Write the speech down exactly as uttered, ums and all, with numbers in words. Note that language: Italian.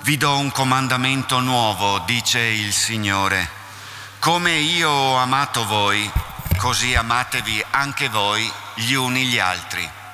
Vi do un comandamento nuovo, dice il Signore. Come io ho amato voi, così amatevi anche voi gli uni gli altri.